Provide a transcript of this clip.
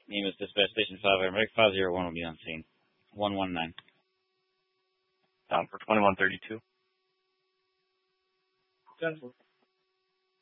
Name is dispatch station 5, America 501 will be on scene. 119. Down for 2132. 10-4.